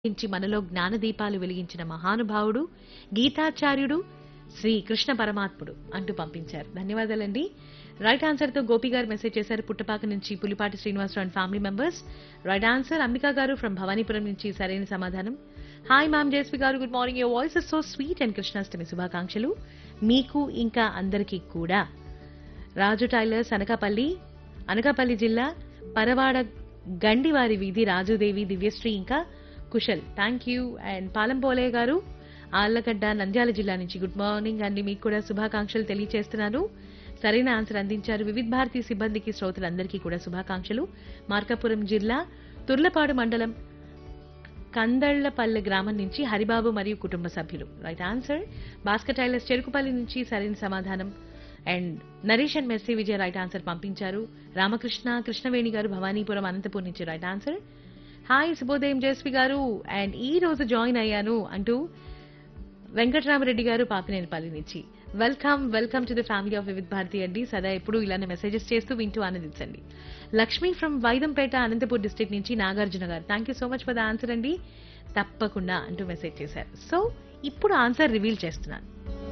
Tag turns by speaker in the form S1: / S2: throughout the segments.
S1: నుంచి మనలో జ్ఞానదీపాలు వెలిగించిన మహానుభావుడు గీతాచార్యుడు శ్రీ కృష్ణ పరమాత్ముడు అంటూ పంపించారు. ధన్యవాదాలండి. రైట్ ఆన్సర్ తో గోపి గారు మెసేజ్ చేశారు పుట్టపాక నుంచి. Pulipati Srinivasarao and family members. Right answer. Ambika గారు ఫ్రం భవానీపురం నుంచి సరైన సమాధానం. హాయ్ మ్యామ్ జేస్వి గారు, good morning. Your voice is so sweet and Krishnashtami శుభాకాంక్షలు మీకు ఇంకా అందరికీ కూడా. రాజు టైలర్స్ అనకాపల్లి జిల్లా పరవాడ గండివారి వీధి రాజుదేవి దివ్యశ్రీ ఇంకా కుశల్. Thank you. అండ్ పాలంపోలే గారు ఆళ్లగడ్డ నంద్యాల జిల్లా నుంచి గుడ్ మార్నింగ్ అండి, మీకు కూడా శుభాకాంక్షలు తెలియజేస్తున్నారు. సరైన ఆన్సర్ అందించారు. వివిధ భారతి సిబ్బందికి శ్రోతలందరికీ కూడా శుభాకాంక్షలు. మార్కాపురం జిల్లా తుర్లపాడు మండలం కందళ్లపల్లె గ్రామం నుంచి హరిబాబు మరియు కుటుంబ సభ్యులు. Right answer. Bhaskar tailors Cherukupalli నుంచి సరైన సమాధానం. And Naresh and mercy Vijaya right answer పంపించారు. రామకృష్ణ కృష్ణవేణి గారు భవానీపురం అనంతపూర్ నుంచి రైట్ ఆన్సర్. హాయ్ శుభోదయం జేస్వి గారు, అండ్ ఈ రోజు జాయిన్ అయ్యాను అంటూ వెంకటరామరెడ్డి గారు పాపినేనిపల్లి నుంచి. Welcome to the family of Vividh Bharati అండి. సదా ఎప్పుడు ఇలానే మెసేజెస్ చేస్తూ వింటూ ఆనందించండి. లక్ష్మి ఫ్రమ్ వైదంపేట అనంతపూర్ డిస్ట్రిక్ట్ నుంచి నాగార్జున గారు. Thank you so much for the answer అండి. తప్పకుండా అంటూ మెసేజ్ చేశారు. సో ఇప్పుడు ఆన్సర్ రివీల్ చేస్తున్నాను.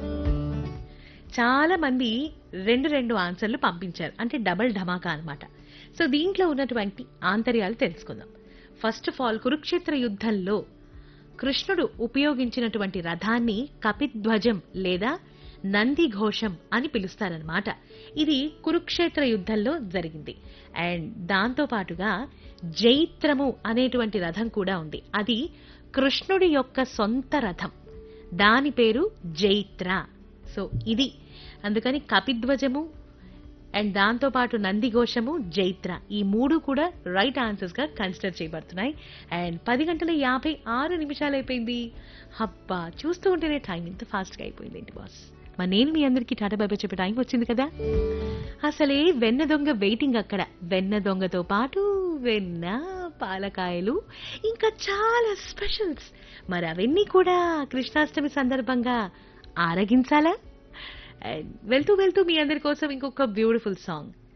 S1: చాలా మంది రెండు ఆన్సర్లు పంపించారు, అంటే డబల్ ధమాకా అన్నమాట. సో దీంట్లో ఉన్నటువంటి ఆంతర్యాలు తెలుసుకుందాం. ఫస్ట్ ఆఫ్ ఆల్, కురుక్షేత్ర యుద్ధంలో కృష్ణుడు ఉపయోగించినటువంటి రథాన్ని కపిధ్వజం లేదా నంది ఘోషం అని పిలుస్తారనమాట. ఇది కురుక్షేత్ర యుద్ధంలో జరిగింది. అండ్ దాంతో పాటుగా జైత్రము అనేటువంటి రథం కూడా ఉంది. అది కృష్ణుడి యొక్క సొంత రథం, దాని పేరు జైత్ర. సో ఇది అందుకని కపిధ్వజము అండ్ దాంతో పాటు నందిఘోషము జైత్ర, ఈ మూడు కూడా రైట్ ఆన్సర్స్ గా కన్సిడర్ చేయబడుతున్నాయి. అండ్ 10:56 అయిపోయింది. హబ్బా, చూస్తూ ఉంటేనే టైం ఇంత ఫాస్ట్ గా అయిపోయింది ఏంటి బాస్. మరి నేను మీ అందరికీ టాటా బై బై చెప్పే టైం వచ్చింది కదా. అసలే వెన్న దొంగ వెయిటింగ్ అక్కడ. వెన్న దొంగతో పాటు వెన్న, పాలకాయలు, ఇంకా చాలా స్పెషల్స్. మరి అవన్నీ కూడా కృష్ణాష్టమి సందర్భంగా ఆరగించాలా? వెళ్తూ మీ అందరి కోసం ఇంకొక బ్యూటిఫుల్ సాంగ్.